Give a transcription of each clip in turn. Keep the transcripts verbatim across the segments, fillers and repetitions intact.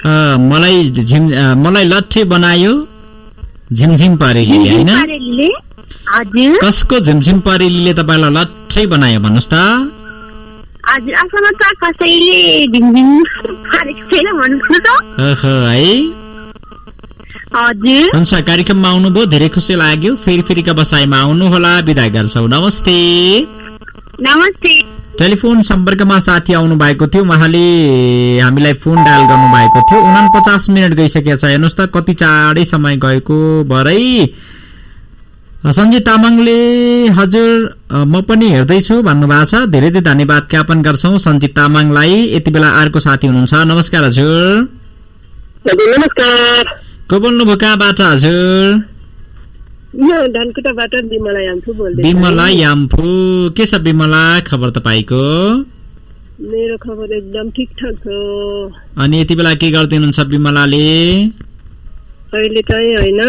मलाई झिम मलाई लट्ठे बनायो झिमझिम पारेलीले हैन? कसको झिमझिम पारेलीले तपाईलाई लट्ठै बनायो भन्नुस् त? हजुर असल त कसैले झिमझिम पारेको छैन भन्नुस् न त। ओहो है। हजुर। हुन्छ कार्यक्रममा आउनुभयो धेरै खुसी लाग्यो। फेरि फेरिका बसाइमा आउनु होला। बिदा गर्छौ। नमस्ते। नमस्ते। टेलिफोन सम्पर्कमा साथी आउनु भएको थियो। उहाँले हामीलाई फोन डायल गर्नु भएको थियो। उनपचास मिनट गइसकेको छ। हेर्नुहोस् त कति चाँडै समय गएको भरै। सञ्जित तामाङले हजुर म पनि हेर्दैछु भन्नुभएको छ। धेरै धेरै धन्यवाद ज्ञापन गर्छौँ सञ्जित तामाङलाई। यति बेला अर्को साथी हुनुहुन्छ। नमस्कार हजुर। नमस्कार। को बोल्नुभयो कहाँबाट हजुर? धनकुटाबाट बिमला याम्फू बोल्दै। बिमला याम्फू। के छ बिमला खबर तपाईको? मेरो खबर एकदम ठिकठाक छ। अनि यति बेला के गर्दै हुनुहुन्छ बिमलाले? अहिले चाहिँ हैन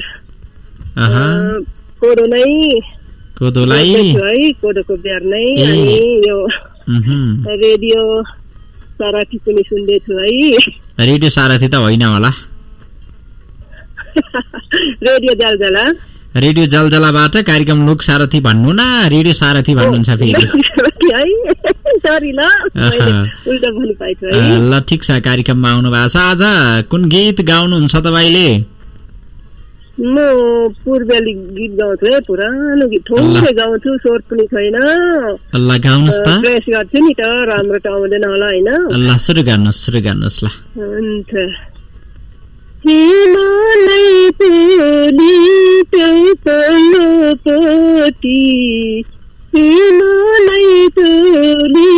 कोदोलाई कोदोलाई है कोदोको बिहार नै। अनि यो रेडियो सारथी पनि सुन्दै छु है। रेडियो सारथी त होइन होला। रेडियो जलजला। रेडियो जलजलाबाट कार्यक्रम लोक सारथी भन्नु न रेडियो सारथी भन्नुहुन्छ फेरि। सरी ल उल्टा भन्नु पाइछु है। ल ठिक छ कार्यक्रममा आउनु भएको छ। आज कुन गीत गाउनुहुन्छ तपाईले? म पूर्वेली गीत गाउँछु है। पुरानो गीत थोरै गाउँछु। स्वर पनि छैन। ल गाउनुस् त। प्रेस गर्छु नि त राम्रो त आउँदैन होला हैन। ल सुरु गर्नुस् सुरु गर्नुस् ल। हुन्छ। हिमालय पेली तलपटी हिमालय पेली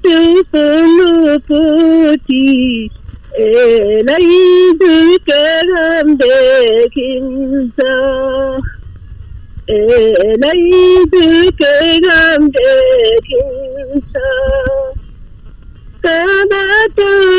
तलपटी एलाई दुर्गम देखिन्छ एलाई दुर्गम देखिन्छ कबाट